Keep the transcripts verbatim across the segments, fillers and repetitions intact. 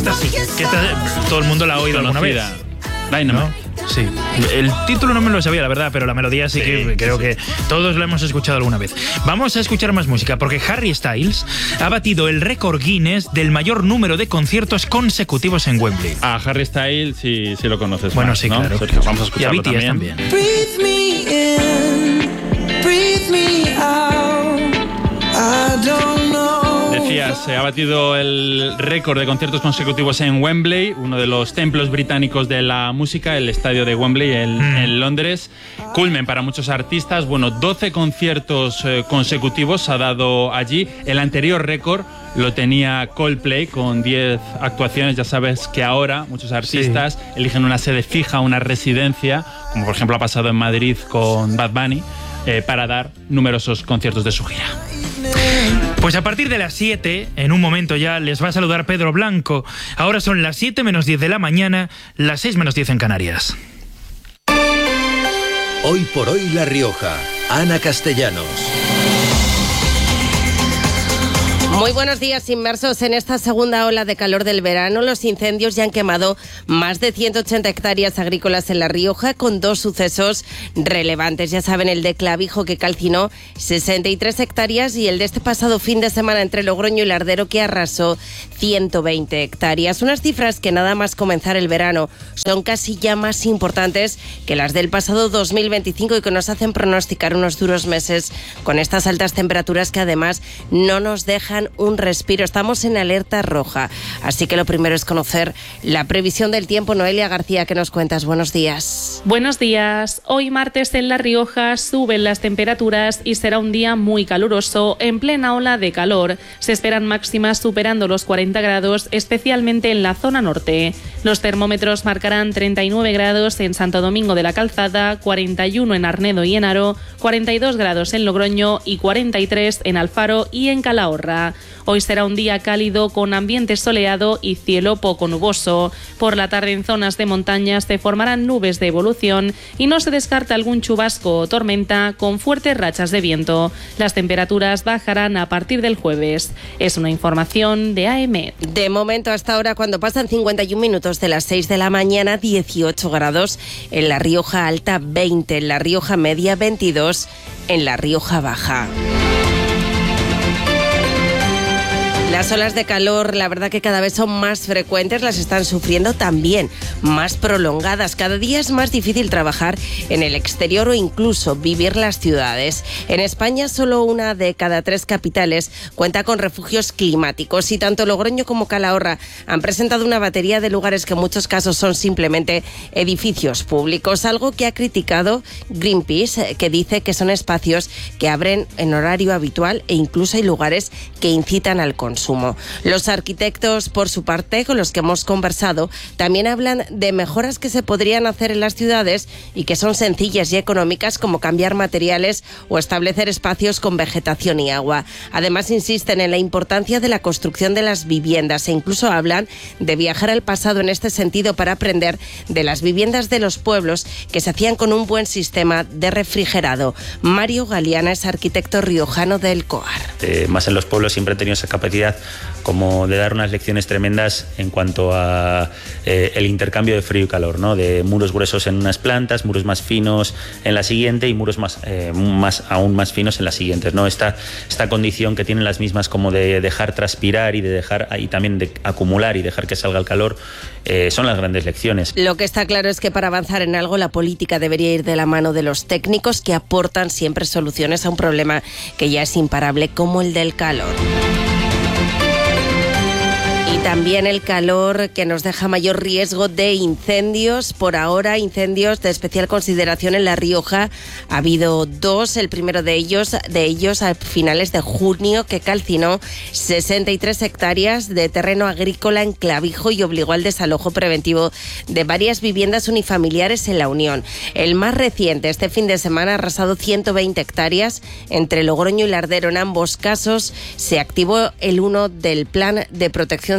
esta sí, que esta, todo el mundo la ha oído alguna vez. Dynamite. ¿No? Sí, el título no me lo sabía, la verdad, pero la melodía sí, sí que creo sí. que todos lo hemos escuchado alguna vez. Vamos a escuchar más música, porque Harry Styles ha batido el récord Guinness del mayor número de conciertos consecutivos en Wembley. Ah, Harry Styles sí, sí lo conoces. Bueno, más, sí, ¿no? claro. Sergio, vamos a escucharlo y a B T S también. también. Breathe me in, breathe me out, I don't know. Decías, se ha batido el récord de conciertos consecutivos en Wembley, uno de los templos británicos de la música, el estadio de Wembley en, mm. en Londres. Culmen para muchos artistas. Bueno, doce conciertos eh, consecutivos ha dado allí. El anterior récord lo tenía Coldplay con diez actuaciones. Ya sabes que ahora muchos artistas sí. eligen una sede fija, una residencia, como por ejemplo ha pasado en Madrid con Bad Bunny, eh, para dar numerosos conciertos de su gira. Pues a partir de las siete, en un momento ya, les va a saludar Pedro Blanco. Ahora son las siete menos diez de la mañana, las seis menos diez en Canarias. Hoy por hoy La Rioja. Ana Castellanos. Muy buenos días. Inmersos en esta segunda ola de calor del verano, los incendios ya han quemado más de ciento ochenta hectáreas agrícolas en La Rioja, con dos sucesos relevantes. Ya saben, el de Clavijo, que calcinó sesenta y tres hectáreas, y el de este pasado fin de semana entre Logroño y Lardero, que arrasó ciento veinte hectáreas. Unas cifras que nada más comenzar el verano son casi ya más importantes que las del pasado dos mil veinticinco y que nos hacen pronosticar unos duros meses con estas altas temperaturas que además no nos dejan un respiro. Estamos en alerta roja, así que lo primero es conocer la previsión del tiempo. Noelia García, ¿qué nos cuentas? Buenos días. Buenos días. Hoy martes en La Rioja suben las temperaturas y será un día muy caluroso, en plena ola de calor. Se esperan máximas superando los cuarenta grados, especialmente en la zona norte. Los termómetros marcarán treinta y nueve grados en Santo Domingo de la Calzada, cuarenta y uno en Arnedo y en Haro, cuarenta y dos grados en Logroño y cuarenta y tres en Alfaro y en Calahorra. Hoy será un día cálido con ambiente soleado y cielo poco nuboso. Por la tarde en zonas de montañas se formarán nubes de evolución y no se descarta algún chubasco o tormenta con fuertes rachas de viento. Las temperaturas bajarán a partir del jueves. Es una información de A M. De momento, hasta ahora, cuando pasan cincuenta y un minutos de las seis de la mañana, dieciocho grados. En La Rioja Alta, veinte. En La Rioja Media, veintidós. En La Rioja Baja. Las olas de calor, la verdad que cada vez son más frecuentes, las están sufriendo también, más prolongadas. Cada día es más difícil trabajar en el exterior o incluso vivir las ciudades. En España, solo una de cada tres capitales cuenta con refugios climáticos, y tanto Logroño como Calahorra han presentado una batería de lugares que en muchos casos son simplemente edificios públicos, algo que ha criticado Greenpeace, que dice que son espacios que abren en horario habitual e incluso hay lugares que incitan al consumo. Los arquitectos, por su parte, con los que hemos conversado, también hablan de mejoras que se podrían hacer en las ciudades y que son sencillas y económicas, como cambiar materiales o establecer espacios con vegetación y agua. Además, insisten en la importancia de la construcción de las viviendas e incluso hablan de viajar al pasado en este sentido para aprender de las viviendas de los pueblos que se hacían con un buen sistema de refrigerado. Mario Galeana es arquitecto riojano del COAR. Eh, más en los pueblos siempre he tenido esa capacidad como de dar unas lecciones tremendas en cuanto a eh, el intercambio de frío y calor, ¿no? De muros gruesos en unas plantas, muros más finos en la siguiente y muros más, eh, más aún más finos en las siguientes, ¿no? Esta, esta condición que tienen las mismas, como de dejar transpirar y de dejar y también de acumular y dejar que salga el calor, eh, son las grandes lecciones. Lo que está claro es que para avanzar en algo la política debería ir de la mano de los técnicos, que aportan siempre soluciones a un problema que ya es imparable, como el del calor. Y también el calor, que nos deja mayor riesgo de incendios. Por ahora, incendios de especial consideración en La Rioja. Ha habido dos, el primero de ellos, de ellos a finales de junio, que calcinó sesenta y tres hectáreas de terreno agrícola en Clavijo y obligó al desalojo preventivo de varias viviendas unifamiliares en La Unión. El más reciente, este fin de semana, ha arrasado ciento veinte hectáreas entre Logroño y Lardero. En ambos casos se activó el uno del Plan de Protección Civil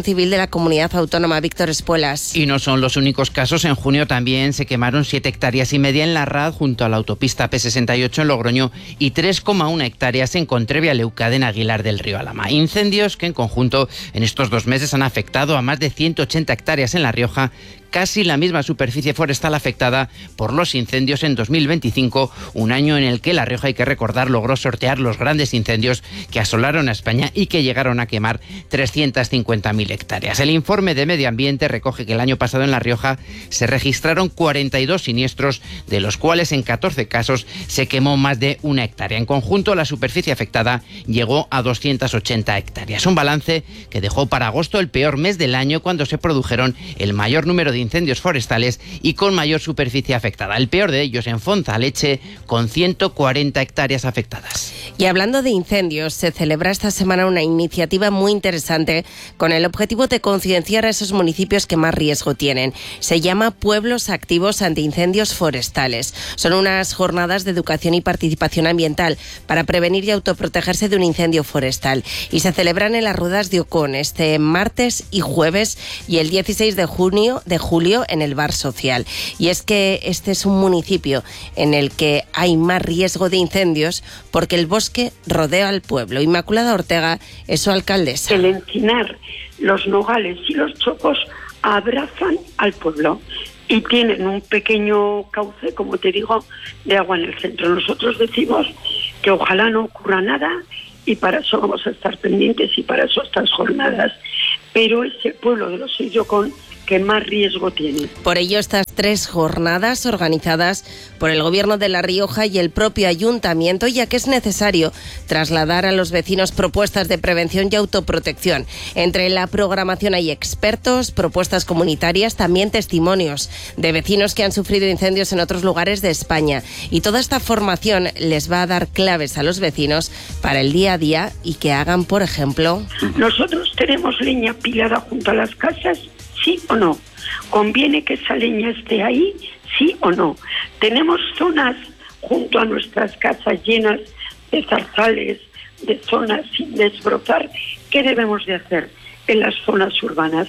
Civil de la Comunidad Autónoma. Víctor Espuelas. Y no son los únicos casos. En junio también se quemaron siete hectáreas y media en la Rad, junto a la autopista P sesenta y ocho en Logroño, y tres coma uno hectáreas en Contrebia-Leucade, en Aguilar del Río Alhama. Incendios que en conjunto en estos dos meses han afectado a más de ciento ochenta hectáreas en La Rioja, casi la misma superficie forestal afectada por los incendios en dos mil veinticinco, un año en el que La Rioja, hay que recordar, logró sortear los grandes incendios que asolaron a España y que llegaron a quemar trescientas cincuenta mil hectáreas. El informe de Medio Ambiente recoge que el año pasado en La Rioja se registraron cuarenta y dos siniestros, de los cuales en catorce casos se quemó más de una hectárea. En conjunto, la superficie afectada llegó a doscientas ochenta hectáreas. Un balance que dejó para agosto el peor mes del año, cuando se produjeron el mayor número de incendios forestales y con mayor superficie afectada. El peor de ellos en Fonzaleche, con ciento cuarenta hectáreas afectadas. Y hablando de incendios, se celebra esta semana una iniciativa muy interesante con el objetivo de concienciar a esos municipios que más riesgo tienen. Se llama Pueblos Activos ante Incendios Forestales. Son unas jornadas de educación y participación ambiental para prevenir y autoprotegerse de un incendio forestal. Y se celebran en las Ruedas de Ocón este martes y jueves, y el dieciséis de junio de julio en el Bar Social. Y es que este es un municipio en el que hay más riesgo de incendios porque el bosque rodea al pueblo. Inmaculada Ortega es su alcaldesa. El encinar, los nogales y los chopos abrazan al pueblo y tienen un pequeño cauce, como te digo, de agua en el centro. Nosotros decimos que ojalá no ocurra nada, y para eso vamos a estar pendientes, y para eso estas jornadas. Pero es el pueblo de los Seis de Ocón que más riesgo tiene. Por ello, estas tres jornadas organizadas por el Gobierno de La Rioja y el propio Ayuntamiento, ya que es necesario trasladar a los vecinos propuestas de prevención y autoprotección. Entre la programación hay expertos, propuestas comunitarias, también testimonios de vecinos que han sufrido incendios en otros lugares de España. Y toda esta formación les va a dar claves a los vecinos para el día a día y que hagan, por ejemplo... Nosotros tenemos leña pilada junto a las casas, ¿sí o no? ¿Conviene que esa leña esté ahí? ¿Sí o no? Tenemos zonas junto a nuestras casas llenas de zarzales, de zonas sin desbrozar. ¿Qué debemos de hacer en las zonas urbanas?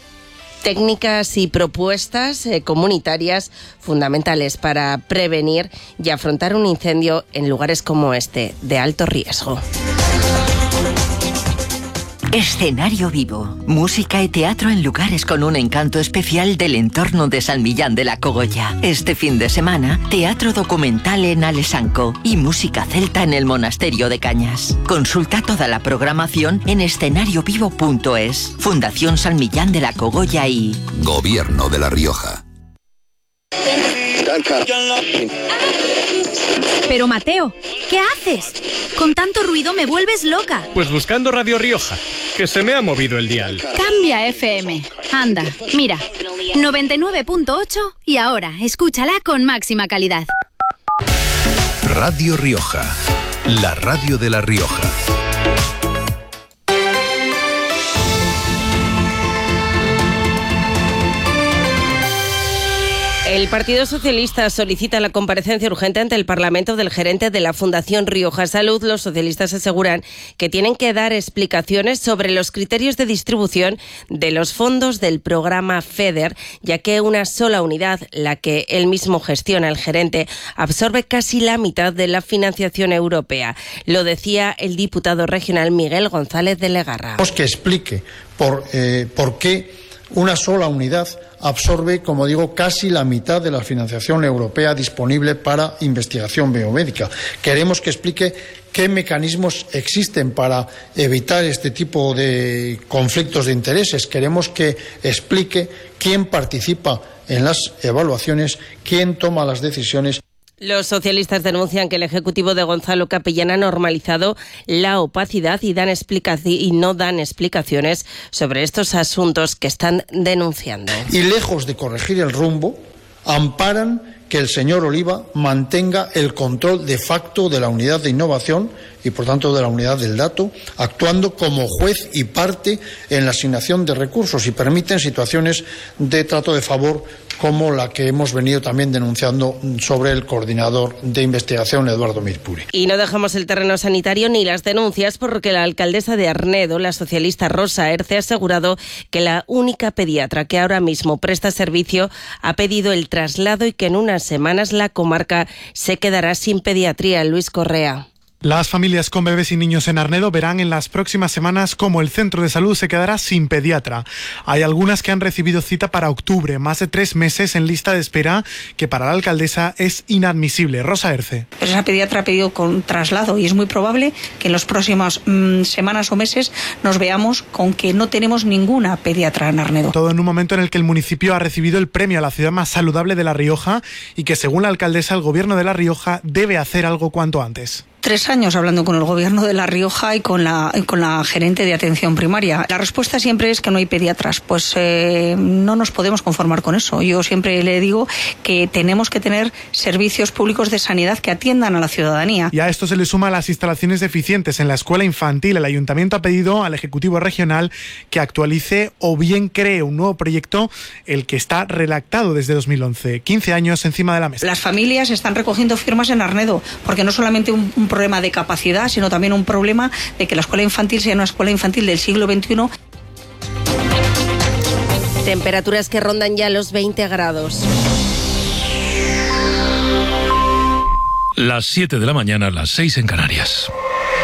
Técnicas y propuestas eh, comunitarias fundamentales para prevenir y afrontar un incendio en lugares como este, de alto riesgo. Escenario vivo, música y teatro en lugares con un encanto especial del entorno de San Millán de la Cogolla. Este fin de semana, teatro documental en Alesanco y música celta en el Monasterio de Cañas. Consulta toda la programación en escenario vivo punto es. Fundación San Millán de la Cogolla y... Gobierno de La Rioja. Pero Mateo, ¿qué haces? Con tanto ruido me vuelves loca. Pues buscando Radio Rioja, que se me ha movido el dial. Cambia F M. Anda, mira, noventa y nueve punto ocho y ahora escúchala con máxima calidad. Radio Rioja, la radio de La Rioja. El Partido Socialista solicita la comparecencia urgente ante el Parlamento del gerente de la Fundación Rioja Salud. Los socialistas aseguran que tienen que dar explicaciones sobre los criterios de distribución de los fondos del programa FEDER, ya que una sola unidad, la que él mismo gestiona, el gerente, absorbe casi la mitad de la financiación europea. Lo decía el diputado regional Miguel González de Legarra. Que explique por, eh, por qué una sola unidad absorbe, como digo, casi la mitad de la financiación europea disponible para investigación biomédica. Queremos que explique qué mecanismos existen para evitar este tipo de conflictos de intereses. Queremos que explique quién participa en las evaluaciones, quién toma las decisiones. Los socialistas denuncian que el Ejecutivo de Gonzalo Capellán ha normalizado la opacidad y, dan y no dan explicaciones sobre estos asuntos que están denunciando. Y lejos de corregir el rumbo, amparan que el señor Oliva mantenga el control de facto de la unidad de innovación y, por tanto, de la unidad del dato, actuando como juez y parte en la asignación de recursos y permiten situaciones de trato de favor como la que hemos venido también denunciando sobre el coordinador de investigación, Eduardo Mirpuri. Y no dejamos el terreno sanitario ni las denuncias, porque la alcaldesa de Arnedo, la socialista Rosa Erce, ha asegurado que la única pediatra que ahora mismo presta servicio ha pedido el traslado y que en unas semanas la comarca se quedará sin pediatría. Luis Correa. Las familias con bebés y niños en Arnedo verán en las próximas semanas cómo el centro de salud se quedará sin pediatra. Hay algunas que han recibido cita para octubre, más de tres meses en lista de espera, que para la alcaldesa es inadmisible. Rosa Erce. Pero esa pediatra ha pedido con traslado y es muy probable que en las próximas mmm, semanas o meses nos veamos con que no tenemos ninguna pediatra en Arnedo. Todo en un momento en el que el municipio ha recibido el premio a la ciudad más saludable de La Rioja y que, según la alcaldesa, el gobierno de La Rioja debe hacer algo cuanto antes. Tres años hablando con el gobierno de La Rioja y con la, con la gerente de atención primaria. La respuesta siempre es que no hay pediatras. Pues eh, no nos podemos conformar con eso. Yo siempre le digo que tenemos que tener servicios públicos de sanidad que atiendan a la ciudadanía. Y a esto se le suma las instalaciones deficientes en la escuela infantil. El ayuntamiento ha pedido al Ejecutivo Regional que actualice o bien cree un nuevo proyecto, el que está redactado desde dos mil once. quince años encima de la mesa. Las familias están recogiendo firmas en Arnedo, porque no solamente un, un problema de capacidad, sino también un problema de que la escuela infantil sea una escuela infantil del siglo veintiuno. Temperaturas que rondan ya los veinte grados. Las siete de la mañana, las seis en Canarias.